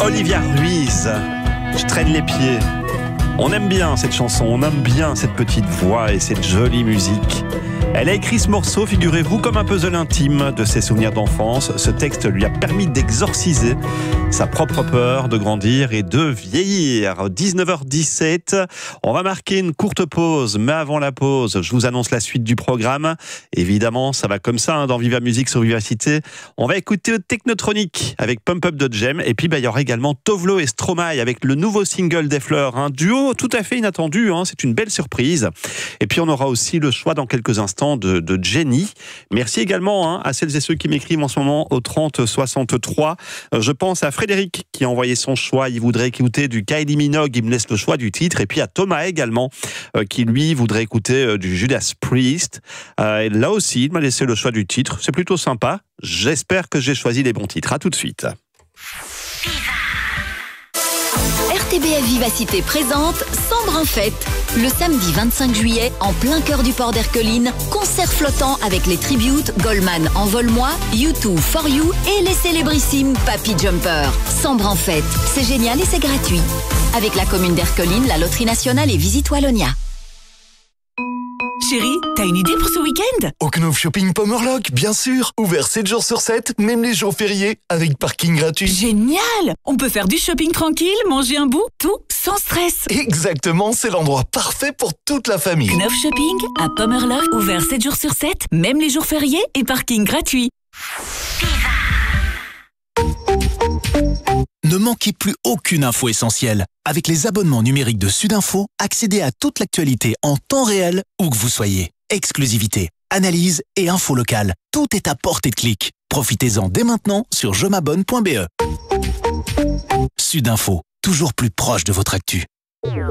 Olivia Ruiz, je traîne les pieds. On aime bien cette chanson, on aime bien cette petite voix et cette jolie musique. Elle a écrit ce morceau, figurez-vous, comme un puzzle intime de ses souvenirs d'enfance. Ce texte lui a permis d'exorciser sa propre peur de grandir et de vieillir. 19h17, on va marquer une courte pause, mais avant la pause, je vous annonce la suite du programme. Évidemment, ça va comme ça dans Viva Musique sur Vivacité. On va écouter Technotronic avec Pump Up de Jem, et puis il y aura également Tovlo et Stromae avec le nouveau single des Fleurs, un duo tout à fait inattendu, c'est une belle surprise. Et puis on aura aussi le choix dans quelques instants de Jenny. Merci également à celles et ceux qui m'écrivent en ce moment au 30 63. Je pense à Frédéric qui a envoyé son choix. Il voudrait écouter du Kylie Minogue. Il me laisse le choix du titre. Et puis à Thomas également qui lui voudrait écouter du Judas Priest. Et là aussi, il m'a laissé le choix du titre. C'est plutôt sympa. J'espère que j'ai choisi les bons titres. À tout de suite. RTBF Vivacité présente Sambre en fête. Le samedi 25 juillet, en plein cœur du port d'Erqueline, concert flottant avec les tributes Goldman Envole-moi, U2 For You et les célébrissimes Papy Jumper. Sambre en fête, c'est génial et c'est gratuit. Avec la commune d'Erqueline, la Loterie Nationale et Visite Wallonia. Chérie, t'as une idée pour ce week-end? Au Knopf Shopping Pommerlock, bien sûr. Ouvert 7 jours sur 7, même les jours fériés, avec parking gratuit. Génial! On peut faire du shopping tranquille, manger un bout, tout sans stress. Exactement, c'est l'endroit parfait pour toute la famille. Knopf Shopping à Pommerlock, ouvert 7 jours sur 7, même les jours fériés et parking gratuit. Ne manquez plus aucune info essentielle. Avec les abonnements numériques de Sudinfo, accédez à toute l'actualité en temps réel, où que vous soyez. Exclusivité, analyse et info locale. Tout est à portée de clic. Profitez-en dès maintenant sur jemabonne.be. Sudinfo, toujours plus proche de votre actu.